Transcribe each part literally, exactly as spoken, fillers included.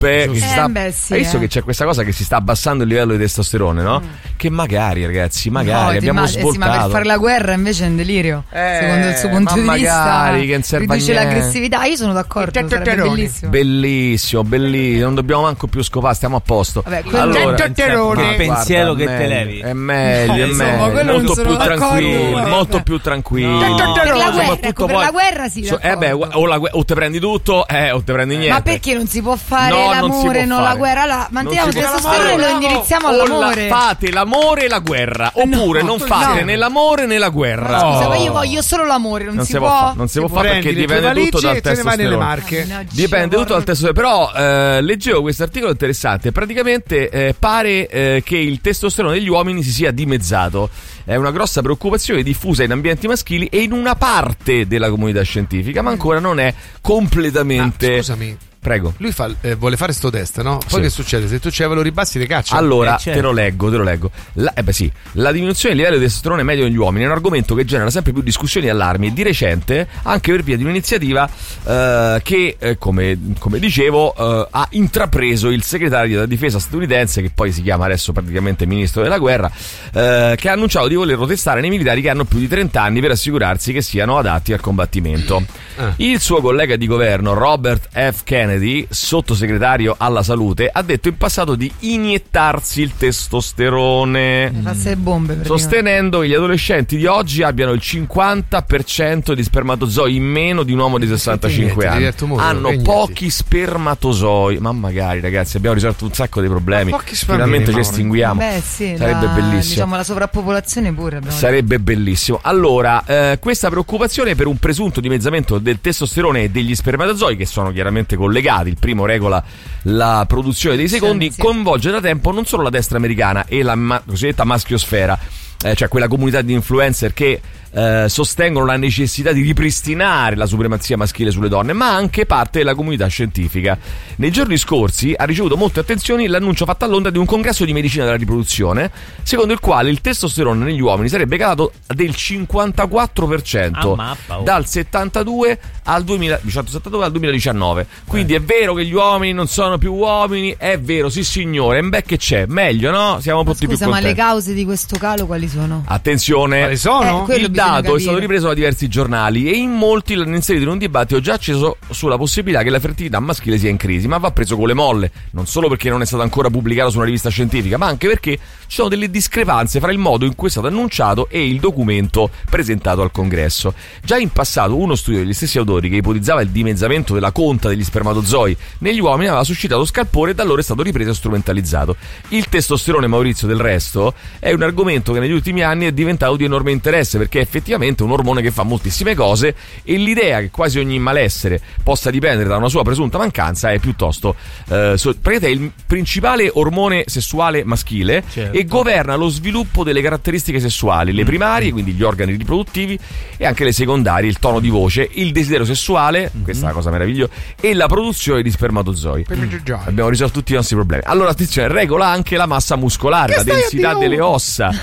Che si sta, eh beh, sì, hai visto eh. che c'è questa cosa che si sta abbassando il livello di testosterone, no? Mm. Che magari, ragazzi, magari no, abbiamo ma, svoltato. eh sì, ma per fare la guerra invece è un delirio. Eh, secondo il suo punto di magari, vista che non serve riduce niente. l'aggressività. Io sono d'accordo, sarebbe bellissimo. Bellissimo, bellissimo. Non dobbiamo manco più scopare, stiamo a posto. Vabbè, allora, il pensiero che te levi è meglio, è Insomma, meglio. Molto più tranquillo, d'accordo. molto più tranquillo. No. Per la guerra, Soprattutto ecco, per poi, la guerra sì, so, eh beh, o, la, o te prendi tutto, eh, o te prendi niente. Ma perché non si può fare no, l'amore, non, non la guerra? Allora, manteniamo il testosterone e lo indirizziamo o all'amore. La, fate l'amore e la guerra, oppure no, non fate no. né l'amore né la guerra. Scusa, oh. ma io voglio solo l'amore, non, non si, si può. fa, non si, si può fare perché dipende tutto dal testosterone. Dipende tutto dal testosterone. Però eh, leggevo questo articolo interessante. Praticamente eh, pare eh, che il testosterone degli uomini si sia dimezzato. È una grossa preoccupazione diffusa in ambienti maschili e in una parte della comunità scientifica, ma ancora non è completamente. Ah, scusami. Prego. Lui fa, eh, vuole fare sto test, no? Poi sì. che succede? Se tu c'hai valori bassi ti caccia. Allora, eh, certo. te lo leggo, te lo leggo. La, eh beh sì, la diminuzione del livello di testosterone medio negli uomini è un argomento che genera sempre più discussioni e allarmi, e di recente anche per via di un'iniziativa eh, che, eh, come, come dicevo, eh, ha intrapreso il segretario della difesa statunitense, che poi si chiama adesso praticamente ministro della guerra, eh, che ha annunciato di volerlo testare nei militari che hanno più di trenta anni per assicurarsi che siano adatti al combattimento. Ah. Il suo collega di governo, Robert F. Kennedy, sottosegretario alla salute, ha detto in passato di iniettarsi il testosterone, le bombe, sostenendo che gli adolescenti di oggi abbiano il cinquanta per cento di spermatozoi in meno di un uomo di sessantacinque anni. Hanno pochi spermatozoi. Ma magari, ragazzi, abbiamo risolto un sacco di problemi. Finalmente ci estinguiamo. Beh, sì, sarebbe la, bellissimo. Diciamo la sovrappopolazione pure. Sarebbe detto. bellissimo. Allora, eh, questa preoccupazione per un presunto dimezzamento del testosterone e degli spermatozoi, che sono chiaramente collegati, il primo regola la produzione dei secondi, sì, sì. coinvolge da tempo non solo la destra americana e la ma- cosiddetta maschiosfera, eh, cioè quella comunità di influencer che eh, sostengono la necessità di ripristinare la supremazia maschile sulle donne, ma anche parte della comunità scientifica. Nei giorni scorsi ha ricevuto molte attenzioni l'annuncio fatto a Londra di un congresso di medicina della riproduzione, secondo il quale il testosterone negli uomini sarebbe calato del cinquantaquattro per cento ah, mappa, oh. dal settantadue al duemiladiciannove. Quindi è vero che gli uomini non sono più uomini, è vero, sì signore, e beh che c'è, meglio, no? Siamo tutti più contenti. Ma le cause di questo calo quali sono? Attenzione, quali sono? Eh, il dato è stato ripreso da diversi giornali e in molti l'hanno inserito in un dibattito già acceso sulla possibilità che la fertilità maschile sia in crisi, ma va preso con le molle, non solo perché non è stato ancora pubblicato su una rivista scientifica, ma anche perché ci sono delle discrepanze fra il modo in cui è stato annunciato e il documento presentato al congresso. Già in passato uno studio degli stessi autori che ipotizzava il dimezzamento della conta degli spermatozoi negli uomini aveva suscitato scalpore e da allora è stato ripreso e strumentalizzato. Il testosterone, Maurizio, del resto è un argomento che negli ultimi anni è diventato di enorme interesse, perché è effettivamente un ormone che fa moltissime cose e l'idea che quasi ogni malessere possa dipendere da una sua presunta mancanza è piuttosto eh, so, praticamente è il principale ormone sessuale maschile, certo. e governa lo sviluppo delle caratteristiche sessuali, le primarie, quindi gli organi riproduttivi, e anche le secondarie, il tono di voce, il desiderio sessuale, mm-hmm. questa è una cosa meravigliosa, e la produzione di spermatozoi. Mm. Abbiamo risolto tutti i nostri problemi. Allora attenzione, regola anche la massa muscolare, che la densità delle ossa,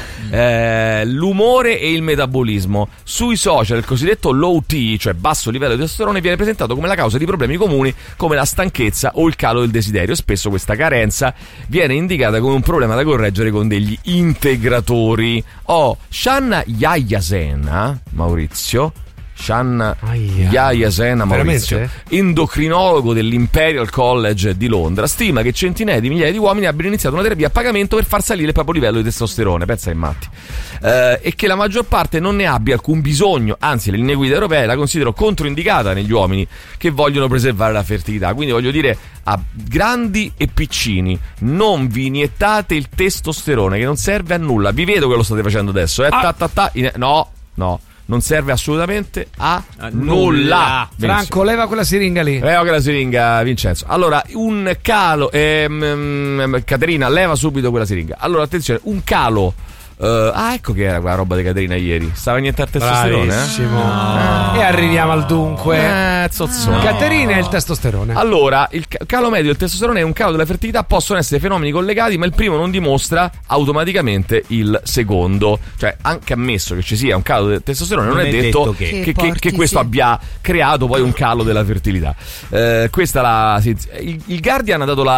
eh, l'umore e il metabolismo. Sui social il cosiddetto low T, cioè basso livello di testosterone, viene presentato come la causa di problemi comuni come la stanchezza o il calo del desiderio. Spesso questa carenza viene indicata come un problema da correggere con degli integratori. Oh, Shanna Yayasena, Maurizio Shanna Yayasena Maurizio, endocrinologo dell'Imperial College di Londra, stima che centinaia di migliaia di uomini abbiano iniziato una terapia a pagamento per far salire il proprio livello di testosterone, pensa ai matti, eh, e che la maggior parte non ne abbia alcun bisogno, anzi le linee guida europee la considerano controindicata negli uomini che vogliono preservare la fertilità. Quindi voglio dire a grandi e piccini, non vi iniettate il testosterone che non serve a nulla. Vi vedo che lo state facendo adesso, eh? ta, ta, ta, in... no, no non serve assolutamente a, a nulla. nulla. Franco, leva quella siringa lì. Leva quella siringa, Vincenzo. Allora, un calo. Ehm, Caterina, leva subito quella siringa. Allora, attenzione, un calo Uh, ah, ecco che era quella roba di Caterina ieri. Stava niente al testosterone, Bravissimo. eh? No. E arriviamo al dunque. Eh, zozzone. Caterina e il testosterone. Allora, il ca- calo medio del testosterone e un calo della fertilità possono essere fenomeni collegati, ma il primo non dimostra automaticamente il secondo. Cioè, anche ammesso che ci sia un calo del testosterone, non, non è, è detto, detto che, che, che, che questo sì. abbia creato poi un calo della fertilità. Eh, questa la, sì, il, il Guardian ha dato la